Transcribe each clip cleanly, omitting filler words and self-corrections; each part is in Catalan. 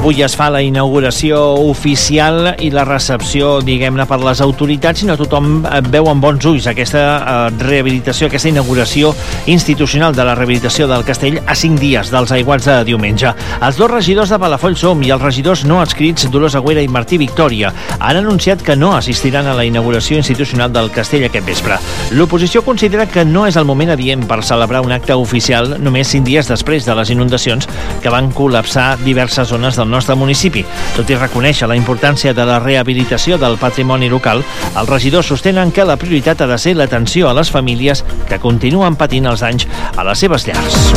Avui es fa la inauguració oficial i la recepció, diguem-ne, per les autoritats, i no tothom veu amb bons ulls aquesta rehabilitació, aquesta inauguració institucional de la rehabilitació del castell a 5 dies dels aiguats de diumenge. Els dos regidors de Palafolls-Som i els regidors no adscrits Dolors Agüera i Martí Victòria han anunciat que no assistiran a la inauguració institucional del castell aquest vespre. L'oposició considera que no és el moment adient per celebrar un acte oficial només 5 dies després de les inundacions que van col·lapsar diverses zones del nostre municipi. Tot i reconèixer la importància de la rehabilitació del patrimoni local, els regidors sostenen que la prioritat ha de ser l'atenció a les famílies que continuen patint els danys a les seves llars.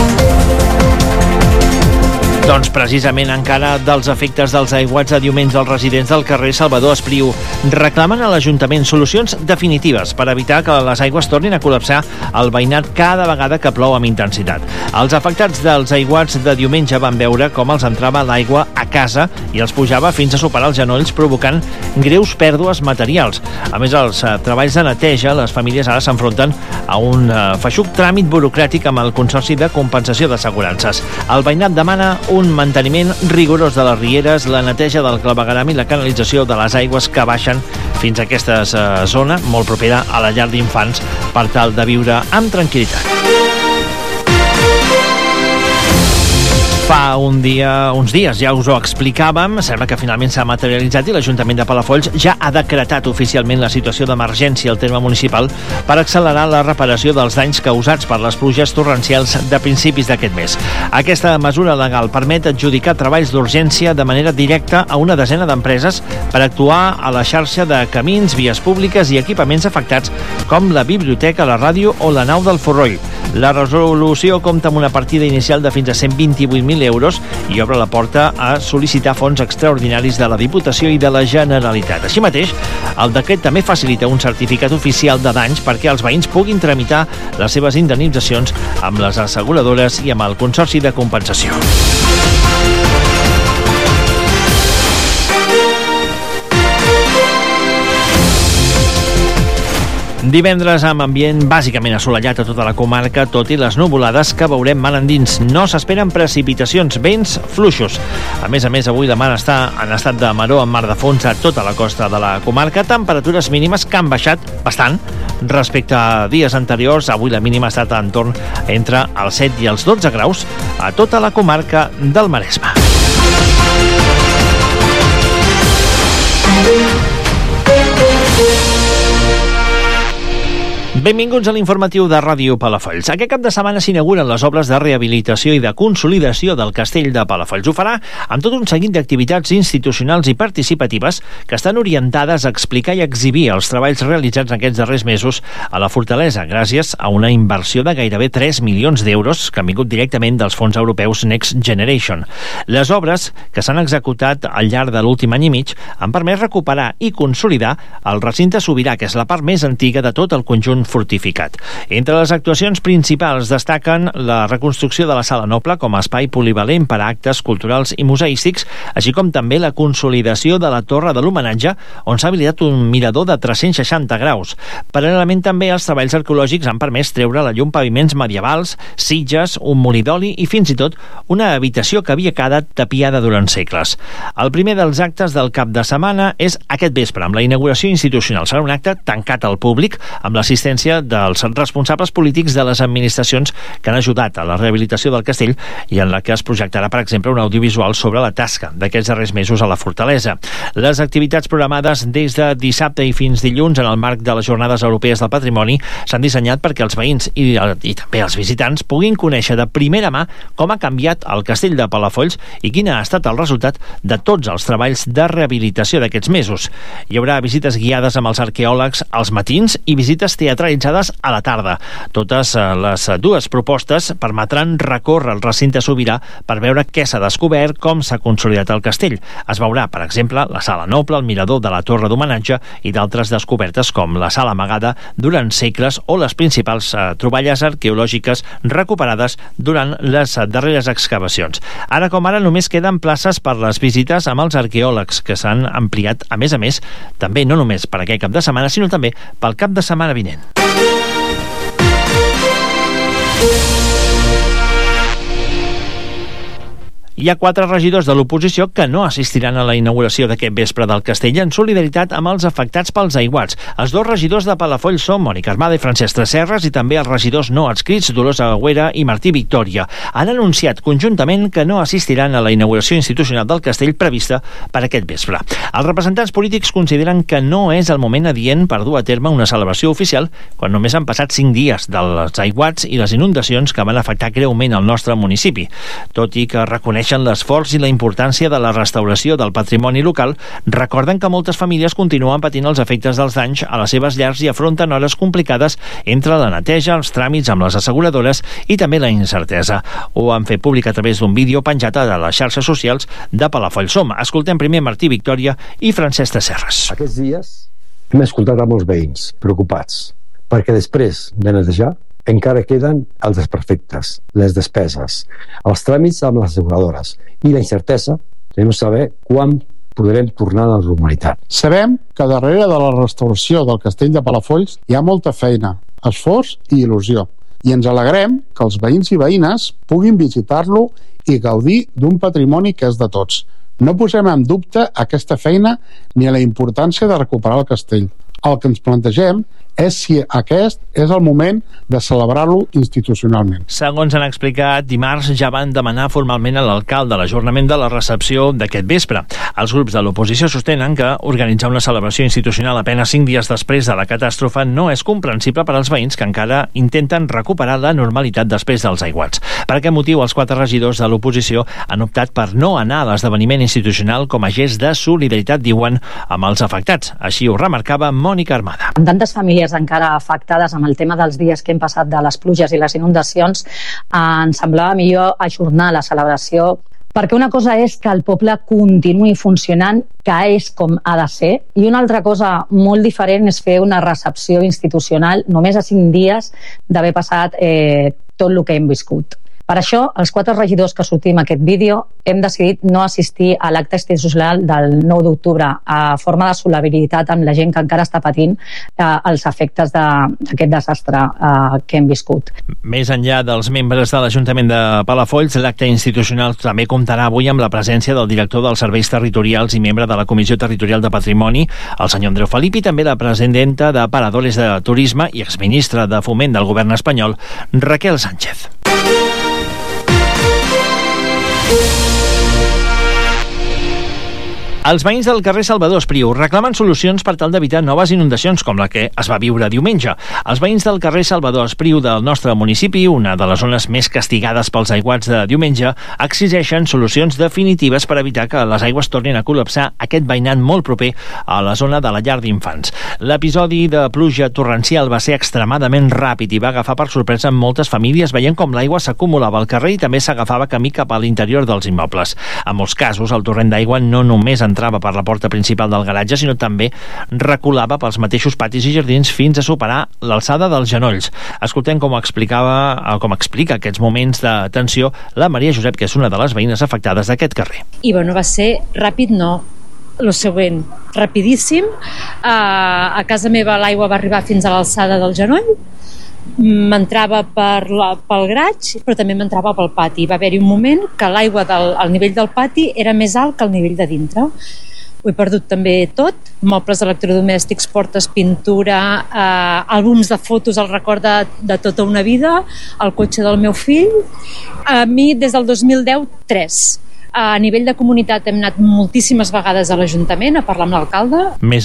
Doncs precisament encara dels efectes dels aiguats de diumenge, els residents del carrer Salvador Espriu reclamen a l'Ajuntament solucions definitives per evitar que les aigües tornin a col·lapsar el veïnat cada vegada que plou amb intensitat. Els afectats dels aiguats de diumenge van veure com els entrava l'aigua a casa i els pujava fins a superar els genolls, provocant greus pèrdues materials. A més, els treballs de neteja, les famílies ara s'enfronten a un feixuc tràmit burocràtic amb el Consorci de Compensació d'Assegurances. El veïnat demana un manteniment rigorós de les rieres, la neteja del clavegueram i la canalització de les aigües que baixen fins a aquesta zona molt propera a la llar d'infants per tal de viure amb tranquil·litat. Fa uns dies ja us ho explicàvem, sembla que finalment s'ha materialitzat i l'Ajuntament de Palafolls ja ha decretat oficialment la situació d'emergència al terme municipal per accelerar la reparació dels danys causats per les pluges torrencials de principis d'aquest mes. Aquesta mesura legal permet adjudicar treballs d'urgència de manera directa a una desena d'empreses per actuar a la xarxa de camins, vies públiques i equipaments afectats com la biblioteca, la ràdio o la nau del Forroll. La resolució compta amb una partida inicial de fins a 128.000 euros i obre la porta a sol·licitar fons extraordinaris de la Diputació i de la Generalitat. Així mateix, el decret també facilita un certificat oficial de danys perquè els veïns puguin tramitar les seves indemnitzacions amb les asseguradores i amb el Consorci de Compensació. Divendres amb ambient bàsicament assolellat a tota la comarca, tot i les nuvolades que veurem mal endins. No s'esperen precipitacions, vents fluixos. A més, avui la mar està en estat de maror amb mar de fons a tota la costa de la comarca. Temperatures mínimes que han baixat bastant respecte a dies anteriors. Avui la mínima ha estat entorn entre els 7 i els 12 graus a tota la comarca del Maresme. Benvinguts a l'informatiu de Ràdio Palafolls. Aquest cap de setmana s'inauguren les obres de rehabilitació i de consolidació del castell de Palafolls. Ho farà amb tot un seguit d'activitats institucionals i participatives que estan orientades a explicar i exhibir els treballs realitzats aquests darrers mesos a la fortalesa, gràcies a una inversió de gairebé 3 milions d'euros que han vingut directament dels fons europeus Next Generation. Les obres que s'han executat al llarg de l'últim any i mig han permès recuperar i consolidar el recinte sobirà, que és la part més antiga de tot el conjunt fortificat. Entre les actuacions principals destaquen la reconstrucció de la Sala Noble com a espai polivalent per a actes culturals i museístics, així com també la consolidació de la Torre de l'Homenatge, on s'ha habilitat un mirador de 360 graus. Paral·lelament també els treballs arqueològics han permès treure a la llum paviments medievals, sitges, un molí d'oli i fins i tot una habitació que havia quedat tapiada durant segles. El primer dels actes del cap de setmana és aquest vespre, amb la inauguració institucional. Serà un acte tancat al públic, amb l'assistència dels responsables polítics de les administracions que han ajudat a la rehabilitació del castell i en la que es projectarà, per exemple, un audiovisual sobre la tasca d'aquests darrers mesos a la fortalesa. Les activitats programades des de dissabte i fins dilluns en el marc de les Jornades Europees del Patrimoni s'han dissenyat perquè els veïns i també els visitants puguin conèixer de primera mà com ha canviat el castell de Palafolls i quin ha estat el resultat de tots els treballs de rehabilitació d'aquests mesos. Hi haurà visites guiades amb els arqueòlegs als matins i visites teatralitzades a la tarda. Totes les dues propostes permetran recórrer el recinte sobirà per veure què s'ha descobert, com s'ha consolidat el castell. Es veurà, per exemple, la Sala Noble, el mirador de la Torre d'Homenatge i d'altres descobertes com la Sala Amagada durant segles o les principals troballes arqueològiques recuperades durant les darreres excavacions. Ara com ara només queden places per les visites amb els arqueòlegs, que s'han ampliat, a més, també no només per aquest cap de setmana, sinó també pel cap de setmana vinent. Hi ha 4 regidors de l'oposició que no assistiran a la inauguració d'aquest vespre del castell en solidaritat amb els afectats pels aiguats. Els 2 regidors de Palafolls són Mònica Armada i Francesc Tresserras i també els regidors no adscrits Dolors Agüera i Martí Victòria. Han anunciat conjuntament que no assistiran a la inauguració institucional del castell prevista per aquest vespre. Els representants polítics consideren que no és el moment adient per dur a terme una celebració oficial quan només han passat 5 dies dels aiguats i les inundacions que van afectar greument el nostre municipi. Tot i que reconeixen l'esforç i la importància de la restauració del patrimoni local, recorden que moltes famílies continuen patint els efectes dels danys a les seves llars i afronten hores complicades entre la neteja, els tràmits amb les asseguradores i també la incertesa. Ho han fet públic a través d'un vídeo penjat a les xarxes socials de Palafolls-Som. Escoltem primer Martí Victòria i Francesc Tresserras. Aquests dies hem escoltat a molts veïns preocupats perquè després de netejar encara queden els desperfectes, les despeses, els tràmits amb les asseguradores i la incertesa de no saber quan podrem tornar a la normalitat. Sabem que darrere de la restauració del castell de Palafolls hi ha molta feina, esforç i il·lusió. I ens alegrem que els veïns i veïnes puguin visitar-lo i gaudir d'un patrimoni que és de tots. No posem en dubte aquesta feina ni la importància de recuperar el castell. El que ens plantegem és si aquest és el moment de celebrar-lo institucionalment. Segons han explicat, dimarts ja van demanar formalment a l'alcalde l'ajornament de la recepció d'aquest vespre. Els grups de l'oposició sostenen que organitzar una celebració institucional apenas 5 dies després de la catàstrofe no és comprensible per als veïns que encara intenten recuperar la normalitat després dels aiguats. Per aquest motiu, els 4 regidors de l'oposició han optat per no anar a l'esdeveniment institucional com a gest de solidaritat, diuen, amb els afectats. Així ho remarcava Mònica Armada. Amb tantes famílies encara afectades amb el tema dels dies que hem passat de les pluges i les inundacions, ens semblava millor ajornar la celebració, perquè una cosa és que el poble continuï funcionant, que és com ha de ser, i una altra cosa molt diferent és fer una recepció institucional només a 5 dies d'haver passat tot el que hem viscut. Per això, els 4 regidors que sortim a aquest vídeo hem decidit no assistir a l'acte institucional del 9 d'octubre a forma de solidaritat amb la gent que encara està patint els efectes d'aquest desastre que hem viscut. Més enllà dels membres de l'Ajuntament de Palafolls, l'acte institucional també comptarà avui amb la presència del director dels Serveis Territorials i membre de la Comissió Territorial de Patrimoni, el senyor Andreu Felip, i també la presidenta de Paradores de Turisme i exministra de Foment del Govern espanyol, Raquel Sánchez. Els veïns del carrer Salvador Espriu reclamen solucions per tal d'evitar noves inundacions com la que es va viure diumenge. Els veïns del carrer Salvador Espriu del nostre municipi, una de les zones més castigades pels aiguats de diumenge, exigeixen solucions definitives per evitar que les aigües tornin a col·lapsar aquest veïnat molt proper a la zona de la llar d'infants. L'episodi de pluja torrencial va ser extremadament ràpid i va agafar per sorpresa moltes famílies veient com l'aigua s'acumulava al carrer i també s'agafava camí cap a l'interior dels immobles. En molts casos, el torrent d'aigua no només entrava per la porta principal del garatge, sinó també reculava pels mateixos patis i jardins fins a superar l'alçada dels genolls. Escoltem com explica aquests moments de tensió la Maria Josep, que és una de les veïnes afectades d'aquest carrer. I va ser ràpid, no. Lo següent, rapidíssim. A casa meva l'aigua va arribar fins a l'alçada del genoll, m'entrava pel graig, però també m'entrava pel pati. Va haver-hi un moment que l'aigua al nivell del pati era més alt que el nivell de dintre. Ho he perdut també tot, mobles electrodomèstics, portes, pintura, àlbums de fotos, el record de tota una vida, el cotxe del meu fill. A mi, des del 2010, 3. A nivell de comunitat hem anat moltíssimes vegades a l'Ajuntament a parlar amb l'alcalde. Més